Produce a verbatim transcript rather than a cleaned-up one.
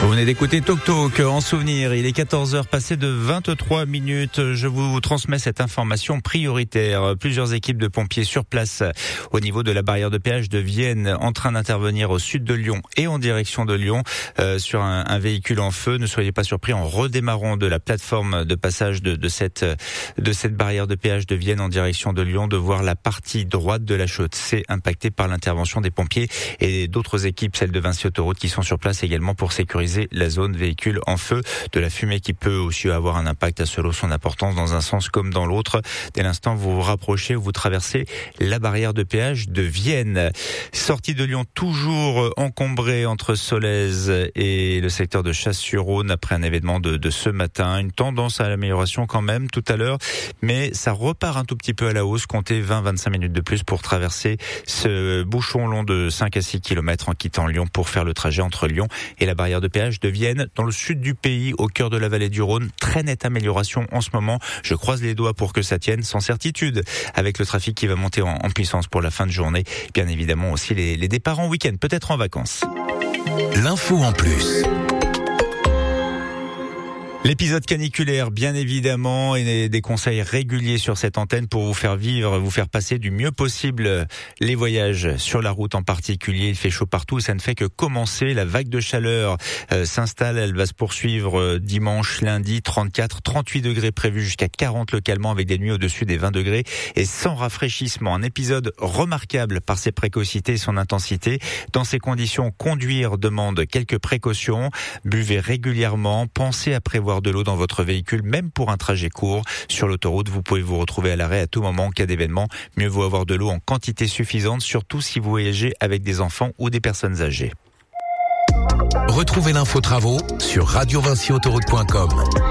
Vous venez d'écouter Tok Tok en souvenir. Il est quatorze heures passées de vingt-trois minutes. Je vous transmets cette information prioritaire. Plusieurs équipes de pompiers sur place au niveau de la barrière de péage de Vienne en train d'intervenir au sud de Lyon et en direction de Lyon euh, sur un, un véhicule en feu. Ne soyez pas surpris en redémarrant de la plateforme de passage de, de cette de cette barrière de péage de Vienne en direction de Lyon de voir la partie droite de la chaussée impactée par l'intervention des pompiers et d'autres équipes, celles de Vinci Autoroute, qui sont sur place également pour sécuriser la zone véhicule en feu. De la fumée qui peut aussi avoir un impact à selon son importance dans un sens comme dans l'autre. Dès l'instant vous vous rapprochez, vous traversez la barrière de péage de Vienne. Sortie de Lyon toujours encombrée entre Solèze et le secteur de Chasse-sur-Rhône après un événement de, de ce matin. Une tendance à l'amélioration quand même tout à l'heure, mais ça repart un tout petit peu à la hausse. Comptez vingt à vingt-cinq minutes de plus pour traverser ce bouchon long de cinq à six kilomètres en quittant Lyon pour faire le trajet entre Lyon et la barrière de péage de Vienne, dans le sud du pays, au cœur de la vallée du Rhône. Très nette amélioration en ce moment. Je croise les doigts pour que ça tienne sans certitude, avec le trafic qui va monter en, en puissance pour la fin de journée. Bien évidemment aussi les, les départs en week-end, peut-être en vacances. L'info en plus. L'épisode caniculaire, bien évidemment, et des conseils réguliers sur cette antenne pour vous faire vivre, vous faire passer du mieux possible les voyages sur la route en particulier. Il fait chaud partout, ça ne fait que commencer. La vague de chaleur euh, s'installe, elle va se poursuivre euh, dimanche, lundi, trente-quatre, trente-huit degrés prévus jusqu'à quarante localement avec des nuits au-dessus des vingt degrés et sans rafraîchissement. Un épisode remarquable par ses précocités et son intensité. Dans ces conditions, conduire demande quelques précautions. Buvez régulièrement, pensez à prévoir de l'eau dans votre véhicule, même pour un trajet court. Sur l'autoroute, vous pouvez vous retrouver à l'arrêt à tout moment en cas d'événement. Mieux vaut avoir de l'eau en quantité suffisante, surtout si vous voyagez avec des enfants ou des personnes âgées. Retrouvez l'info travaux sur radio vinci autoroute point com.